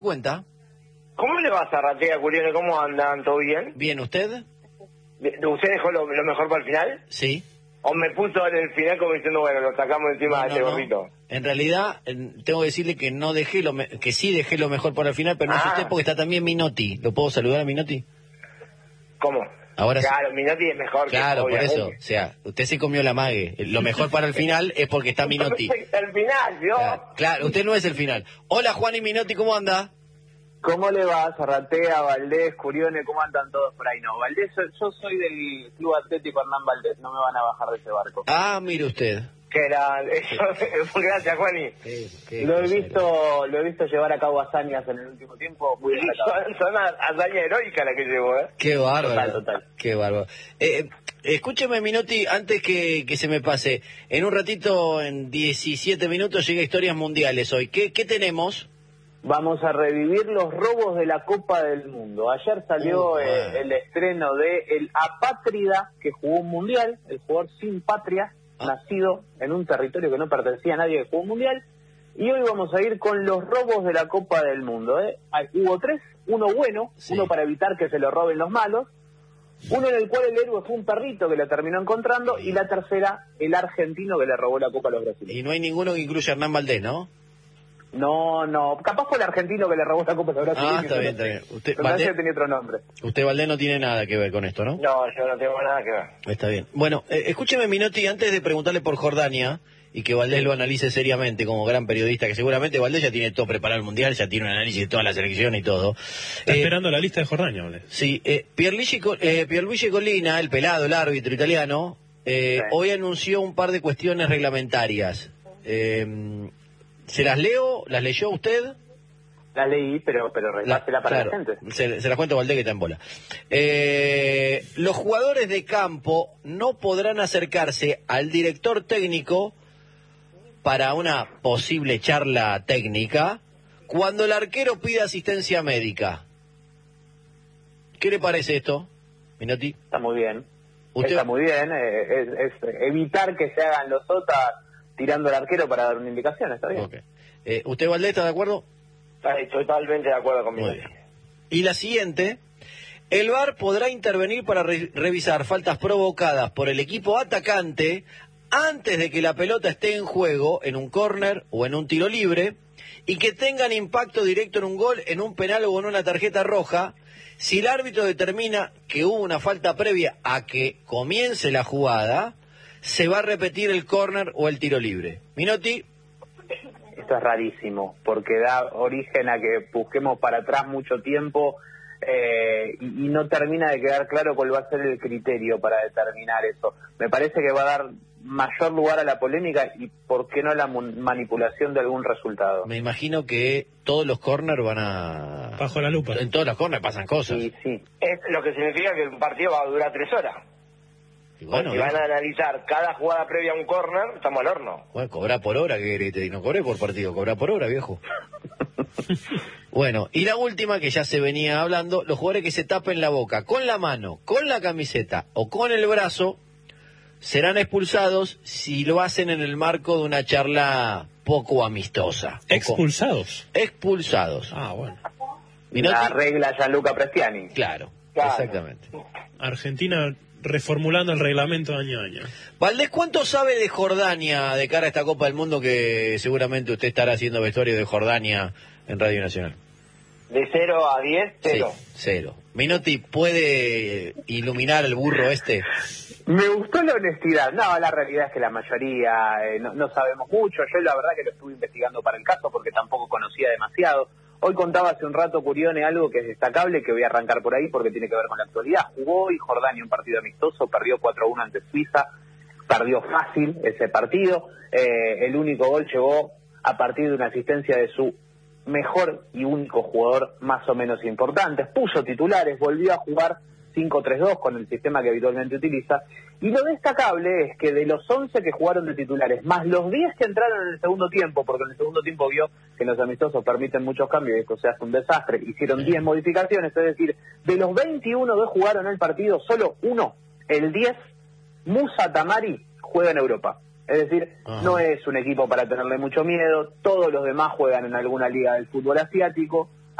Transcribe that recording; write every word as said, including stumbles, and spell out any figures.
Cuenta. ¿Cómo le va, Zarratea, Curione? ¿Cómo andan? ¿Todo bien? Bien, ¿usted? ¿Usted dejó lo, lo mejor para el final? Sí. ¿O me puso en el final como diciendo, bueno, lo sacamos encima No, de este no, gorrito? no. En realidad, en- tengo que decirle que no dejé lo me- que sí dejé lo mejor para el final, pero no es Ah. usted porque está también Minotti. ¿Lo puedo saludar a Minotti? ¿Cómo? Ahora sí. Claro, Minotti es mejor. Claro, que, por eso. obviamente. O sea, usted se comió la mague. Lo mejor para el final es porque está Minotti. Al final, ¿yo? Claro, claro, usted no es el final. Hola, Juan y Minotti, ¿cómo anda? ¿Cómo le va, Zarratea, Valdés, Curione? ¿Cómo andan todos por ahí? No, Valdés, yo soy del Club Atlético Hernán Valdés, no me van a bajar de ese barco. Ah, mire usted. Que era... Gracias, Juani. Qué- qué Lo he grosero. visto lo he visto llevar a cabo hazañas en el último tiempo, muy destacado. Son, son hazaña heroica la que llevo, ¿eh? Qué bárbaro. Total, total. Qué bárbaro. Eh, escúcheme, Minotti, antes que, que se me pase. En un ratito, en diecisiete minutos, llega Historias Mundiales hoy. ¿Qué, qué tenemos? Vamos a revivir los robos de la Copa del Mundo. Ayer salió Uh, eh, bueno. el estreno de El Apátrida, que jugó un mundial, el jugador sin patria, Ah. nacido en un territorio que no pertenecía a nadie que jugó un mundial. Y hoy vamos a ir con los robos de la Copa del Mundo. ¿eh? Hay- hubo tres, uno bueno, Sí. uno para evitar que se lo roben los malos, uno en el cual el héroe fue un perrito que lo terminó encontrando, y la tercera, el argentino que le robó la Copa a los brasileños. Y no hay ninguno que incluya a Hernán Valdés, ¿no? No, no, capaz fue el argentino que le robó la Copa a los brasileños. Ah, está bien, está bien. Usted, Me parece Valdés, que tenía otro nombre. usted, Valdés, no tiene nada que ver con esto, ¿no? No, yo no tengo nada que ver. Está bien. Bueno, eh, escúcheme, Minotti, antes de preguntarle por Jordania y que Valdés lo analice seriamente como gran periodista, que seguramente Valdés ya tiene todo preparado el Mundial, ya tiene un análisis de toda la selección y todo. Está Eh, esperando la lista de Jordania, ¿vale? Sí, eh, Pierluigi, Co- eh, Pierluigi Collina, el pelado, el árbitro italiano, eh, Sí. hoy anunció un par de cuestiones reglamentarias. Eh, ¿Se las leo? ¿Las leyó usted? La leí, pero pero repásela para claro, la gente. Se, se las cuento a Valdés que está en bola. Eh, los jugadores de campo no podrán acercarse al director técnico para una posible charla técnica cuando el arquero pida asistencia médica. ¿Qué le parece esto, Minotti? Está muy bien. Usted- Está muy bien. eh, es, es evitar que se hagan los otas tirando al arquero para dar una indicación, está bien. Ok. Eh, ¿Usted, Valdés, está de acuerdo? Estoy totalmente de acuerdo con Muy Minotti. bien. Y la siguiente, el V A R podrá intervenir para re- revisar faltas provocadas por el equipo atacante antes de que la pelota esté en juego en un córner o en un tiro libre y que tengan impacto directo en un gol, en un penal o en una tarjeta roja, si el árbitro determina que hubo una falta previa a que comience la jugada, se va a repetir el córner o el tiro libre. Minotti, Esto es rarísimo, porque da origen a que busquemos para atrás mucho tiempo eh, y, y no termina de quedar claro cuál va a ser el criterio para determinar eso. Me parece que va a dar mayor lugar a la polémica y, ¿por qué no, a la mun- manipulación de algún resultado? me imagino que todos los corners van a... Bajo la lupa. En todos los corners pasan cosas. Y sí, Es lo que significa que un partido va a durar tres horas. Y bueno, si van a analizar cada jugada previa a un córner, estamos al horno. bueno, cobra por hora, que querés que te diga? No cobré por partido, cobra por hora, viejo. Bueno, y la última que ya se venía hablando, los jugadores que se tapen la boca con la mano, con la camiseta o con el brazo, serán expulsados si lo hacen en el marco de una charla poco amistosa. Poco- Expulsados. Expulsados. Ah, bueno. Minotti, la regla Gianluca Prestiani. claro, Claro. exactamente. Argentina reformulando el reglamento año a año. Valdés, ¿cuánto sabe de Jordania de cara a esta Copa del Mundo que seguramente usted estará haciendo vestuario de Jordania en Radio Nacional? De cero a diez, cero. Sí, cero. Minotti, ¿puede iluminar el burro este? Me gustó la honestidad. No, la realidad es que la mayoría eh, no, no sabemos mucho. Yo la verdad que lo estuve investigando para el caso porque tampoco conocía demasiado. Hoy contaba hace un rato Curione algo que es destacable, que voy a arrancar por ahí porque tiene que ver con la actualidad. Jugó hoy Jordania un partido amistoso, perdió cuatro a uno ante Suiza, perdió fácil ese partido. Eh, el único gol llegó a partir de una asistencia de su mejor y único jugador más o menos importante. Puso titulares, volvió a jugar cinco tres dos con el sistema que habitualmente utiliza, y lo destacable es que de los once que jugaron de titulares, más los diez que entraron en el segundo tiempo, porque en el segundo tiempo vio que los amistosos permiten muchos cambios y esto se hace un desastre, hicieron diez modificaciones, es decir, de los veintiuno que jugaron el partido, solo uno, el diez, Musa Tamari, juega en Europa. Es decir, Ajá. no es un equipo para tenerle mucho miedo, todos los demás juegan en alguna liga del fútbol asiático.